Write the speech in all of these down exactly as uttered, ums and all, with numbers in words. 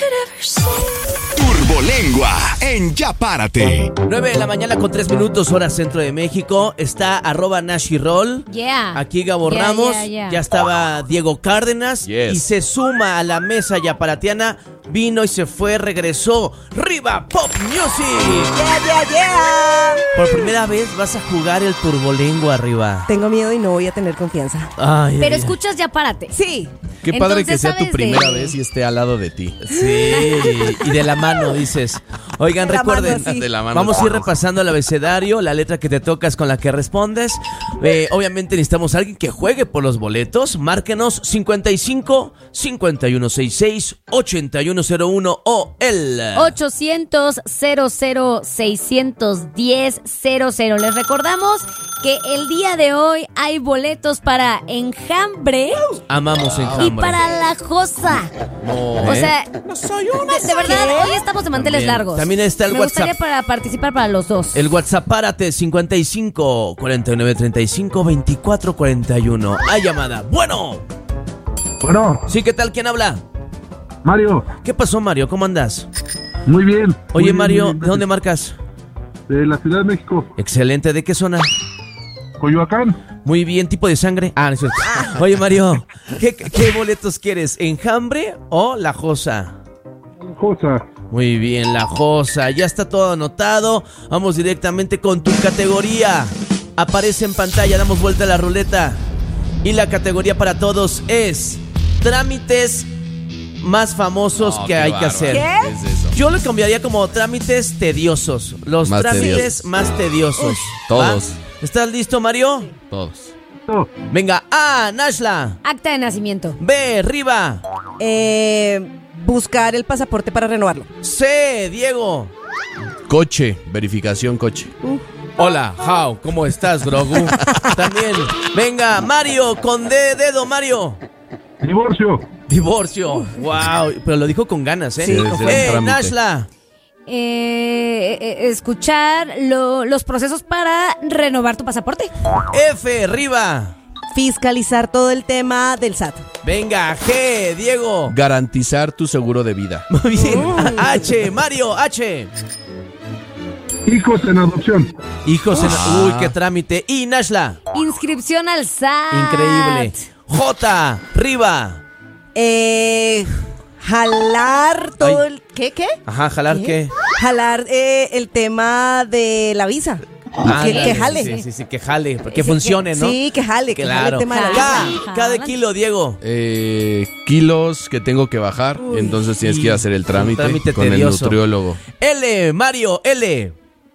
Turbolengua en Ya Párate. nueve de la mañana con tres minutos, hora centro de México. Está arroba Nashirol. Yeah. Aquí Gabo Yeah, Ramos. yeah, yeah. Ya estaba Diego Cárdenas. Yes. Y se suma a la mesa yaparatiana. Vino y se fue, regresó. ¡Riva Pop Music! Yeah, yeah, yeah. Por primera vez vas a jugar el Turbolengua, Riva. Tengo miedo y no voy a tener confianza. Ay, Pero ay, escuchas Ya Párate. Sí. Qué padre Entonces, que sea tu ¿sabes primera de- vez y esté al lado de ti. ay. Sí, y de la mano, dices. Oigan, De la recuerden, mano, sí. De la mano vamos a ir estamos. repasando el abecedario, la letra que te toca es con la que respondes. Eh, obviamente necesitamos a alguien que juegue por los boletos. Márquenos cincuenta y cinco, cincuenta y uno sesenta y seis, ochenta y uno cero uno o el ochocientos, cero cero, seiscientos diez, cero cero. Les recordamos que el día de hoy hay boletos para Enjambre Amamos Enjambre. y para La Josa. No, O ¿eh? sea, de, de verdad, hoy estamos de manteles También. largos. También está el Me gustaría WhatsApp. para participar para los dos. El WhatsApp, párate, cincuenta y cinco, cuarenta y nueve, treinta y cinco, veinticuatro, cuarenta y uno. Hay llamada. Bueno. Bueno, Sí, ¿qué tal? ¿Quién habla? Mario, ¿Qué pasó, Mario? ¿Cómo andas? muy bien. Oye, Muy bien, Mario, muy bien, ¿de dónde marcas? De la Ciudad de México, Excelente, ¿de qué zona? Coyoacán. Muy bien, tipo de sangre. Ah, no es cierto. Oye, Mario, ¿qué, qué boletos quieres? ¿Enjambre o La Josa? Cosa. Muy bien, La Josa. Ya está todo anotado. Vamos directamente con tu categoría. Aparece en pantalla, damos vuelta a la ruleta. Y la categoría para todos es trámites más famosos No, que qué hay que bárbaro. hacer. ¿Qué? ¿Qué es eso? Yo lo cambiaría como trámites tediosos. Los Más trámites tediosos. más tediosos. Todos. ¿Va? ¿Estás listo, Mario? Todos. No, Venga, A, Nashla. Acta de nacimiento. B, Riva. Eh, buscar el pasaporte para renovarlo. C, Diego. Coche, verificación coche. Hola, how, ¿cómo estás, Grogu? También. Venga, Mario, con D de dedo, Mario. divorcio. Divorcio. Wow, pero lo dijo con ganas, ¿eh? Sí, Debe ser un eh, trámite. Nashla. Eh, eh, escuchar lo- los procesos para renovar tu pasaporte. F, Riva. Fiscalizar todo el tema del S A T. Venga, G, Diego. Garantizar tu seguro de vida. Muy bien. H, Mario, H. Hijos en adopción. Hijos en... Ah. Uy, qué trámite. Y Nashla. Inscripción al S A T. Increíble. J, Riva. Eh, jalar todo Ay. el... ¿Qué, qué? Ajá, jalar ¿Qué? qué. Jalar eh, el tema de la visa. Ah, que, dale, que jale. Sí, sí, sí, que jale. Que Sí, funcione, ¿no? Sí, que jale, que jale Claro. el tema de la Jala. visa. K, K de kilo, Diego. Eh, kilos que tengo que bajar. Uy. Entonces tienes que ir a hacer el trámite, trámite con tedioso. el nutriólogo. L, Mario, L.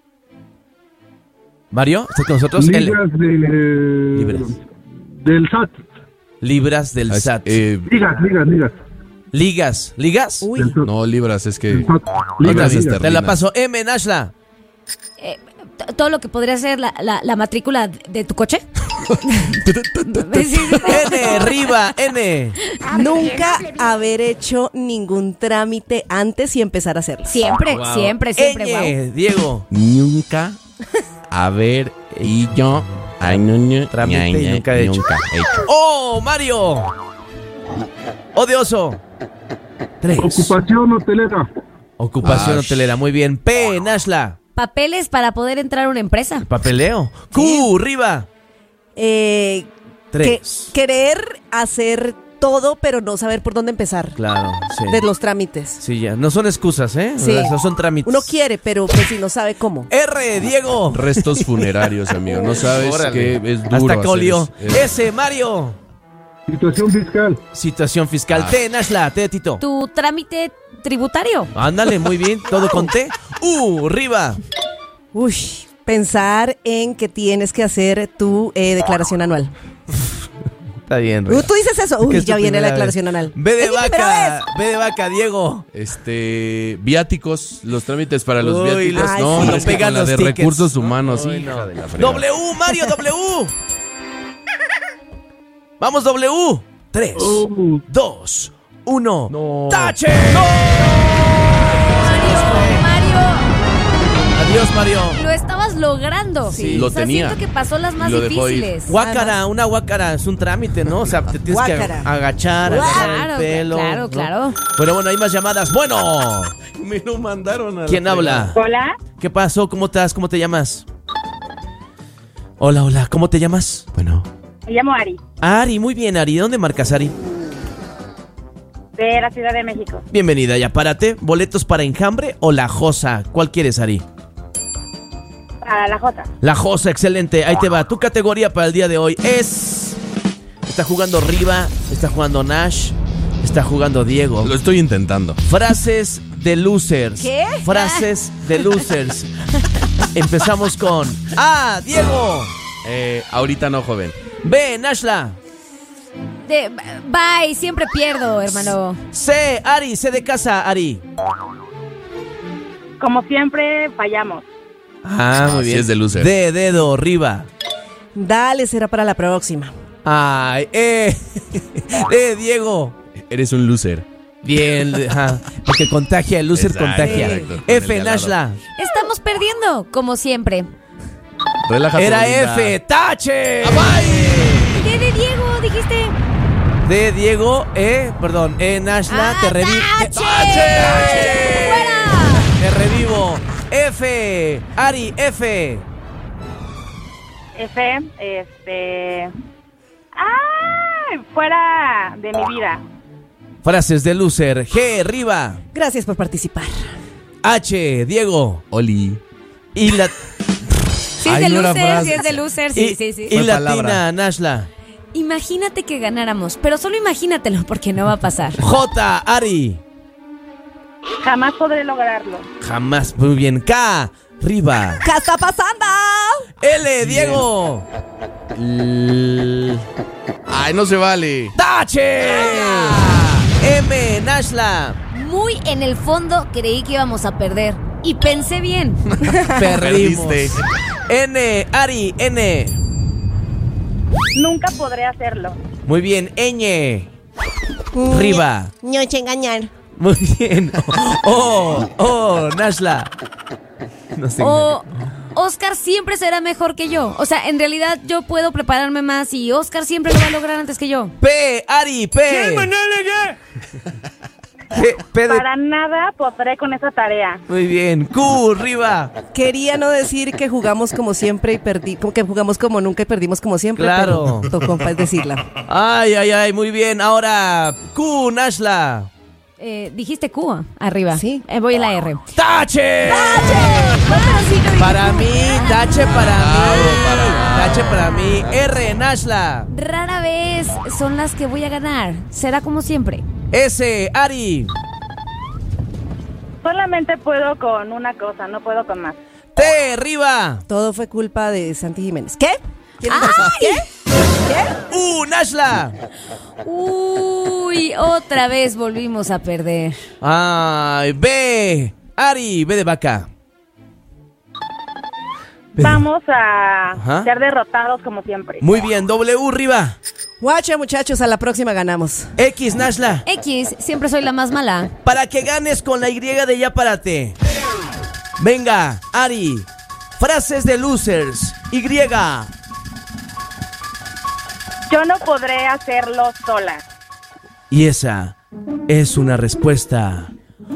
Mario, ¿estás con nosotros? L. Ligas de... Libras. Del S A T. Libras del Ah, S A T. eh, Ligas, ligas, ligas. Ligas. ¿Ligas? Uy. Del S A T. no, libras, es que... Del S A T. Ahí Ligas, está, ligas. te la paso. M, Nashla. Eh, t- todo lo que podría ser la, la, la matrícula de tu coche. Sí, sí, sí. N, Riva, N. Nunca haber hecho ningún trámite antes y empezar a hacerlo. Siempre, Wow. siempre, siempre. Ñ, Wow. Diego. Nunca haber y yo... Ay, no, no, Trámite ña, y ña, nunca he hecho. nunca he hecho. Oh, Mario. Odioso. Tres. Ocupación hotelera. Ocupación Ah, hotelera. Muy bien. P, Nashla. Papeles para poder entrar a una empresa. Papeleo. Q, Riva. Eh, que, Tres. querer hacer todo, pero no saber por dónde empezar. Claro, sí. De los trámites. Sí, ya. No son excusas, ¿eh? Sí. No son trámites. Uno quiere, pero pues si no sabe cómo. R, Diego. Restos funerarios, amigo. No sabes Órale. que es duro. Hasta hacer Colio. es- es- S, Mario. Situación fiscal. Situación fiscal. Ah. T, Nashla. T, Tito. Tu trámite tributario. Ándale, muy bien. Todo con T. U, Riva. Uy, pensar en que tienes que hacer tu eh, declaración anual. Está bien, Uh, Riva. Tú dices eso. Que Uy, es tu ya viene la primera declaración vez. anual. B de Es mi primera vaca. vez. B de vaca, Diego. Este, viáticos, los trámites para los Uy, viáticos. los- Ay, no, sí. hombre, no es que pegan con la los de tickets. recursos humanos, Ay, hija no. de la fregada. W, Mario, W. Vamos, W. Tres, Oh, dos, uno. No. ¡Tache! Mario, Mario. Adiós, Mario. Lo estabas logrando. Sí. Lo o sea, tenía. siento que pasó las más Lo dejó ir. difíciles. Guácara, una guácara es un trámite, ¿no? O sea, te tienes Guácara. que agachar, agarrar el Claro, pelo. claro, ¿no? claro. Pero bueno, hay más llamadas. Bueno, Me lo mandaron a la ¿quién habla? Hola, ¿Qué pasó? ¿Cómo estás? ¿Cómo te llamas? Hola, hola. ¿Cómo te llamas? Bueno. me llamo Ari, Ari, muy bien, Ari. ¿Dónde marcas, Ari? de la Ciudad de México. Bienvenida, ya párate. ¿Boletos para Enjambre o La Josa? ¿Cuál quieres, Ari? Para la J. La Josa, excelente. Ahí te va. Tu categoría para el día de hoy es... Está jugando Riva, está jugando Nash, está jugando Diego. Lo estoy intentando. Frases de losers. ¿Qué? Frases de losers. Empezamos con A, Diego. Eh, ahorita no, joven. B, Nashla. De, bye, siempre pierdo, hermano. C, Ari, C de casa, Ari. Como siempre, fallamos. Ah, muy Así bien. es de loser. D, dedo, Riva. Dale, será para la próxima. Ay, eh. Eh, Diego. Eres un loser. Bien, ajá, porque contagia, el loser Exacto, contagia. exacto. Con F, el de al lado. Nashla. Estamos perdiendo, como siempre. Relájate. Era linda. F, tache. ¿Qué de Diego dijiste? De Diego, E, perdón, E, Nashla, Ah, te revivo. ¡tache! ¡Fuera! Te revivo. F, Ari, F. F, este... ¡Ay! Fuera de mi vida. Frases de loser. G, Riva. Gracias por participar. H, Diego. Oli. Y la Sí es Ay, de no era loser, frase. sí es de loser, sí, y, sí, sí. y Fue latina, palabra. Nashla. Imagínate que ganáramos, pero solo imagínatelo porque no va a pasar. J, Ari. Jamás podré lograrlo. Jamás. Muy bien. K, Riva. ¿Qué está pasando? L, Diego. L- Ay, no se vale. ¡Tache! M, Nashla. Muy en el fondo creí que íbamos a perder. Y pensé bien. Perdimos. Perdiste. N, Ari, N. Nunca podré hacerlo. Muy bien. Ñ. Riva. No te engañar. Muy bien. Oh, oh, Nashla. No sé. O Oscar siempre será mejor que yo. O sea, en realidad yo puedo prepararme más y Oscar siempre lo va a lograr antes que yo. P, Ari, P. P, P de... Para nada podré con esa tarea. Muy bien. Q, Riva. Quería no decir que jugamos como siempre y perdí, como que jugamos como nunca y perdimos como siempre. Claro. Pero tocó pues, decirla. Ay, ay, ay, muy bien. Ahora, Q, Nashla. Eh, dijiste Q arriba. Sí. Eh, voy a la R. ¡Tache! ¡Tache! Para mí, tache para mí. Tache para mí. R, Nashla. Rara vez son las que voy a ganar. Será como siempre. S, Ari. Solamente puedo con una cosa, no puedo con más. T, Riva. Todo fue culpa de Santi Jiménez. ¿Qué? ¿Quién es ¡Ay! ¿Qué? U, Nashla. Uy, otra vez volvimos a perder. Ay, B, Ari, B de vaca. Vamos a Ajá. ser derrotados como siempre. Muy bien, W, Riva. Guacha, muchachos, a la próxima ganamos. X, Nashla. X, siempre soy la más mala. Para que ganes con la Y de Ya Párate. Venga, Ari. Frases de losers. Y. Yo no podré hacerlo sola. Y esa es una respuesta.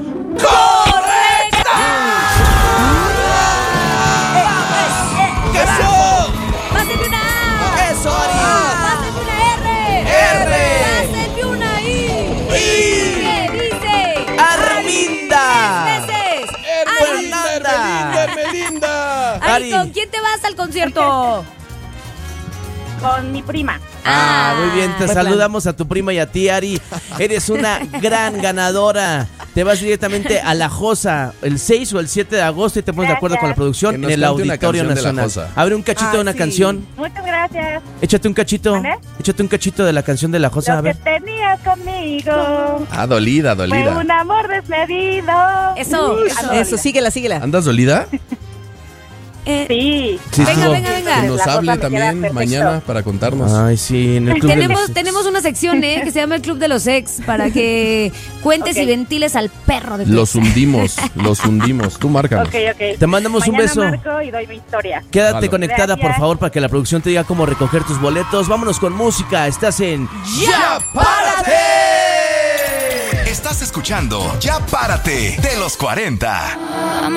¡Pásenme una A! ¡Eso, Ari! ¡Pásenme una R! R. ¡Pásenme una I! I. ¿Qué dice? Arminda. ¡Tres veces! Ari. Fernanda. Melinda! Ari, Ari. ¿con quién te vas al concierto? Con mi prima. Ah, muy bien, te buen saludamos a tu prima y a ti, Ari. Eres una gran ganadora. Te vas directamente a La Josa el seis o el siete de agosto y te pones de acuerdo con la producción Que en nos el cante una Auditorio canción de La Nacional. Josa. Abre un cachito Ah, de una sí. canción. Muchas gracias. Échate un cachito. ¿Vale? Échate un cachito de la canción de La Josa, a Lo que ver. tenías conmigo Ah, dolida, fue dolida. un amor desmedido. Eso, eso. Eso, síguela, síguela. ¿Andas dolida? Eh, Sí. Sí, venga, estuvo- venga, venga. Que nos La cosa hable me queda también perfecto. mañana para contarnos. Ay, sí, en el club de Tenemos, los- tenemos una sección, ¿eh? Que se llama el Club de los Ex para que cuentes Ok. y ventiles al perro de tu Los ex. hundimos, los hundimos. Tú márcanos. Ok, ok. Te mandamos un Mañana beso. marco y doy mi historia. Quédate Vale. conectada, por Gracias. favor, para que la producción te diga cómo recoger tus boletos. Vámonos con música. Estás en ¡Ya párate! Estás escuchando Ya párate de los cuarenta.